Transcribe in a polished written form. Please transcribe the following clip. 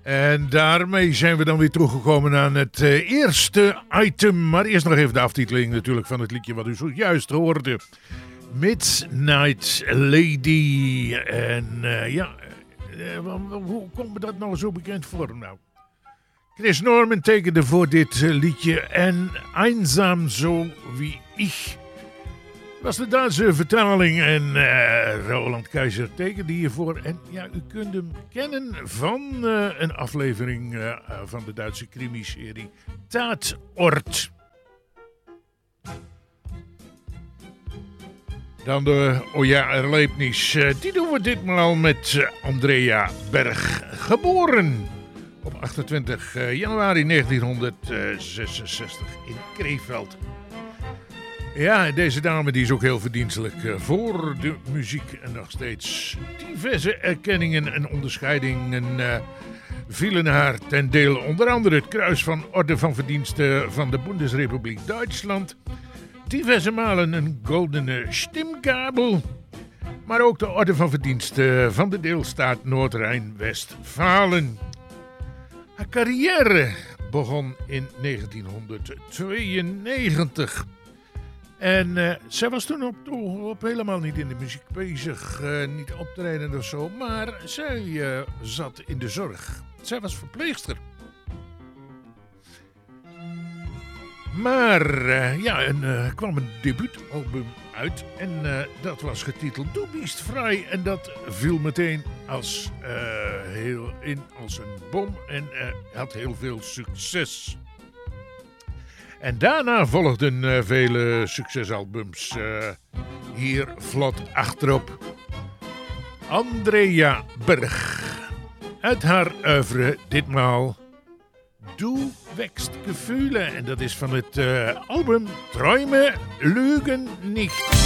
En daarmee zijn we dan weer teruggekomen aan het eerste item. Maar eerst nog even de aftiteling natuurlijk van het liedje wat u zojuist hoorde. Midnight Lady. En hoe komt me dat nou zo bekend voor? Nou, Chris Norman tekende voor dit liedje en Einsam zo wie ik. Dat was de Duitse vertaling en Roland Keizer tekende hiervoor. En ja, u kunt hem kennen van een aflevering van de Duitse crimiserie Tatort. Dan de Oja Erlebnis. Die doen we ditmaal met Andrea Berg. Geboren op 28 januari 1966 in Krefeld. Ja, deze dame die is ook heel verdienstelijk voor de muziek en nog steeds. Diverse erkenningen en onderscheidingen vielen haar ten deel. Onder andere het Kruis van Orde van Verdiensten van de Bundesrepubliek Duitsland. Diverse malen een goldene Stimmgabel. Maar ook de Orde van Verdiensten van de deelstaat Noord-Rijn-Westfalen. Haar carrière begon in 1992. En zij was toen op helemaal niet in de muziek bezig, niet optreden of zo, maar zij zat in de zorg. Zij was verpleegster. Maar er kwam een debuutalbum uit en dat was getiteld Du bist frei en dat viel meteen als een bom en had heel veel succes. En daarna volgden vele succesalbums hier vlot achterop. Andrea Berg. Uit haar oeuvre ditmaal Du wächst Gefühle. En dat is van het album Träume lügen nicht.